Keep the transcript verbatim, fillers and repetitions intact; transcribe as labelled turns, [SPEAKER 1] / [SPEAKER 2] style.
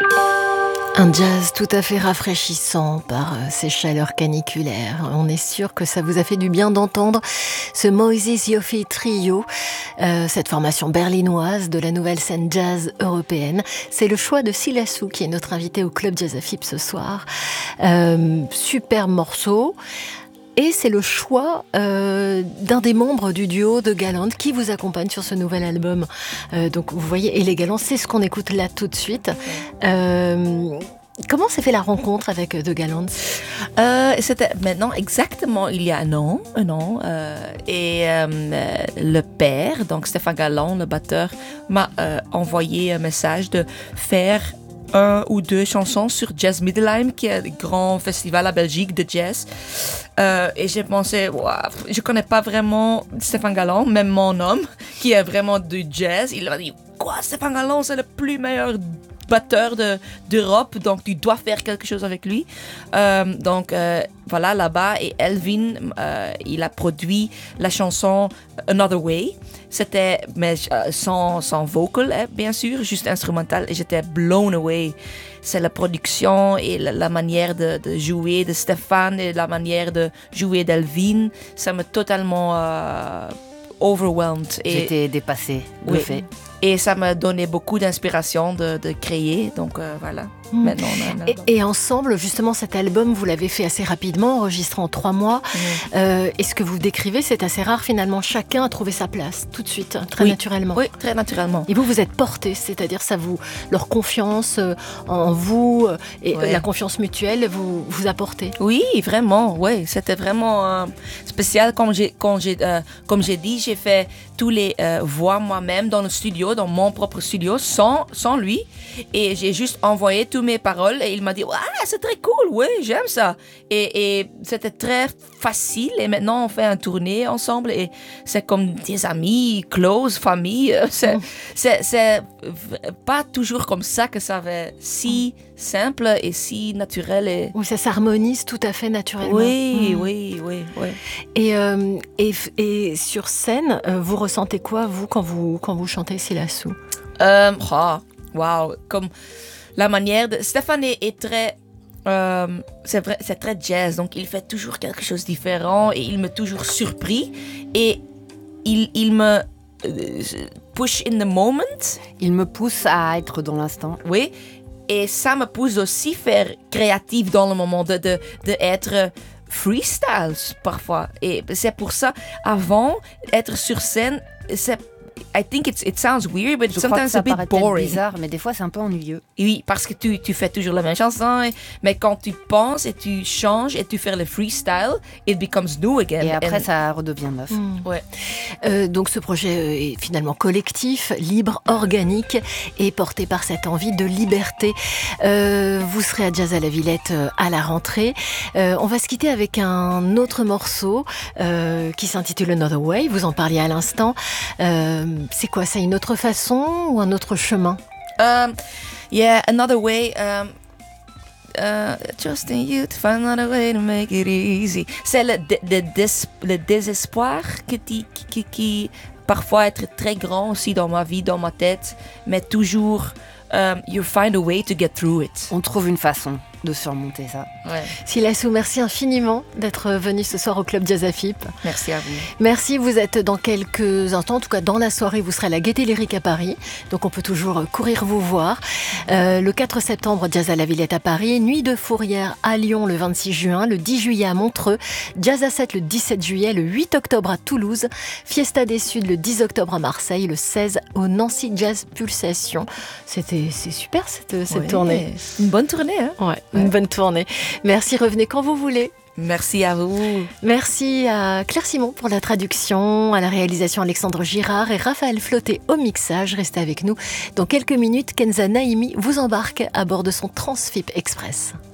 [SPEAKER 1] Un jazz tout à fait rafraîchissant par ces chaleurs caniculaires. On est sûr que ça vous a fait du bien d'entendre ce Moïse Yofi Trio, euh, cette formation berlinoise de la nouvelle scène jazz européenne. C'est le choix de Silassou qui est notre invité au Club Jazz A F I P ce soir. Euh, super morceau. Et c'est le choix euh, d'un des membres du duo de Galant qui vous accompagne sur ce nouvel album. Euh, donc vous voyez, et les Galants, c'est ce qu'on écoute là tout de suite. Euh, comment s'est fait la rencontre avec The Galants?
[SPEAKER 2] euh, C'était maintenant exactement il y a un an. Un an euh, et euh, le père, donc Stéphane Galant, le batteur, m'a euh, envoyé un message de faire un ou deux chansons sur Jazz Middelheim, qui est un grand festival à Belgique de jazz. Euh, et j'ai pensé, wow, je connais pas vraiment Stéphane Galant, même mon homme, qui est vraiment du jazz. Il m'a dit, quoi, Stéphane Galant, c'est le plus meilleur batteur de, d'Europe, donc tu dois faire quelque chose avec lui. Euh, donc euh, voilà, là-bas, et Elvin, euh, il a produit la chanson Another Way. C'était mais, euh, sans, sans vocal, hein, bien sûr, juste instrumental, et j'étais blown away. C'est la production et la, la manière de, de jouer de Stéphane et la manière de jouer d'Elvin. Ça m'a totalement euh, overwhelmed. Et,
[SPEAKER 1] J'étais dépassée, bluffée.
[SPEAKER 2] Oui. Et ça m'a donné beaucoup d'inspiration de, de créer. Donc euh, voilà, mmh. maintenant on a un album.
[SPEAKER 1] Et, et ensemble, justement, cet album, vous l'avez fait assez rapidement, enregistré en trois mois. Mmh. Euh, et ce que vous décrivez, c'est assez rare finalement. Chacun a trouvé sa place tout de suite, très
[SPEAKER 2] oui.
[SPEAKER 1] naturellement.
[SPEAKER 2] Oui, très naturellement.
[SPEAKER 1] Et vous, vous êtes portés, c'est-à-dire ça vous, leur confiance en vous et ouais. la confiance mutuelle vous, vous apportez.
[SPEAKER 2] Oui, vraiment, oui. C'était vraiment euh, spécial. Comme j'ai, quand j'ai, euh, comme j'ai dit, j'ai fait tous les euh, voix moi-même dans le studio, dans mon propre studio, sans, sans lui. Et j'ai juste envoyé toutes mes paroles et il m'a dit « Ah, c'est très cool, oui, j'aime ça ». Et, et c'était très facile. Et maintenant, on fait un tournée ensemble et c'est comme des amis, close, famille. C'est, mmh. c'est, c'est pas toujours comme ça que ça va si simple et si naturel. Et...
[SPEAKER 1] Oui, ça s'harmonise tout à fait naturellement.
[SPEAKER 2] Oui, mmh. oui, oui, oui.
[SPEAKER 1] Et, euh, et, et sur scène, vous ressentez quoi, vous, quand vous, quand vous chantez Silassou?
[SPEAKER 2] euh, oh, Wow, comme la manière de... Stéphane est, est très... Euh, c'est vrai, c'est très jazz, donc il fait toujours quelque chose de différent et il m'a toujours surpris et il, il me euh, push in the moment.
[SPEAKER 3] Il me pousse à être dans l'instant.
[SPEAKER 2] Oui, et ça me pousse aussi à faire créatif dans le moment, de, de, de être freestyle parfois. Et c'est pour ça, avant, être sur scène, c'est I think it's, it sounds weird, but
[SPEAKER 3] Je
[SPEAKER 2] sometimes a bit boring.
[SPEAKER 3] Bizarre, mais des fois c'est un peu ennuyeux.
[SPEAKER 2] Oui, parce que tu, tu fais toujours la même chanson, mais quand tu penses et tu changes et tu fais le freestyle, it becomes new again.
[SPEAKER 3] Et après
[SPEAKER 2] And...
[SPEAKER 3] ça redevient neuf.
[SPEAKER 1] Mmh.
[SPEAKER 2] Ouais.
[SPEAKER 1] Euh, donc ce projet est finalement collectif, libre, organique et porté par cette envie de liberté. Euh, vous serez à Jazz à la Villette à la rentrée. Euh, on va se quitter avec un autre morceau euh, qui s'intitule Another Way. Vous en parliez à l'instant. Euh, c'est quoi, c'est une autre façon ou un autre chemin?
[SPEAKER 2] Um, yeah, another way. Um, uh, trusting you to find another way to make it easy. C'est le, de, de, des, le désespoir qui, qui, qui, qui parfois est très grand aussi dans ma vie, dans ma tête, mais toujours, um, you find a way to get through it.
[SPEAKER 3] On trouve une façon de surmonter ça.
[SPEAKER 2] Ouais.
[SPEAKER 1] Silassou, merci infiniment d'être venu ce soir au Club Jazz A F I P.
[SPEAKER 2] Merci à vous.
[SPEAKER 1] Merci, vous êtes dans quelques instants, en tout cas dans la soirée, vous serez à la Gaîté Lyrique à Paris, donc on peut toujours courir vous voir. Euh, le quatre septembre, Jazz à la Villette à Paris, Nuit de Fourrière à Lyon le vingt-six juin, le dix juillet à Montreux, Jazz à sept le dix-sept juillet, le huit octobre à Toulouse, Fiesta des Suds le dix octobre à Marseille, le seize au Nancy Jazz Pulsation. C'était, c'est super cette, cette
[SPEAKER 2] ouais,
[SPEAKER 1] tournée.
[SPEAKER 2] Une bonne tournée, hein?
[SPEAKER 1] Ouais. Une bonne tournée. Merci, revenez quand vous voulez.
[SPEAKER 2] Merci à vous.
[SPEAKER 1] Merci à Claire Simon pour la traduction, à la réalisation Alexandre Girard et Raphaël Flotté au mixage. Restez avec nous. Dans quelques minutes, Kenza Naimi vous embarque à bord de son Transfip Express.